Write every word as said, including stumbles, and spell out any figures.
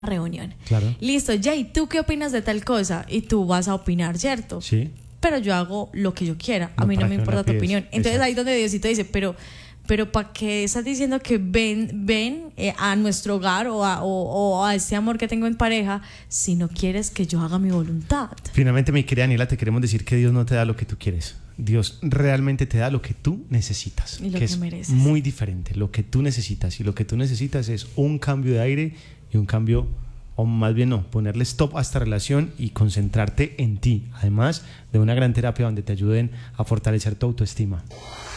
reunión. Claro. Listo, Jay, ¿tú qué opinas de tal cosa? Y tú vas a opinar, ¿cierto? Sí. Pero yo hago lo que yo quiera. A No, mí no ¿para me qué me importa la tu pides? opinión. Entonces Exacto. ahí donde Diosito dice, pero, pero ¿para qué estás diciendo que ven, ven eh, a nuestro hogar o a, o, o a este amor que tengo en pareja si no quieres que yo haga mi voluntad? Finalmente, mi querida Daniela, te queremos decir que Dios no te da lo que tú quieres. Dios realmente te da lo que tú necesitas. Y lo que que es mereces. muy diferente. Lo que tú necesitas. Y lo que tú necesitas es un cambio de aire y un cambio, o más bien no, ponerle stop a esta relación y concentrarte en ti. Además de una gran terapia donde te ayuden a fortalecer tu autoestima.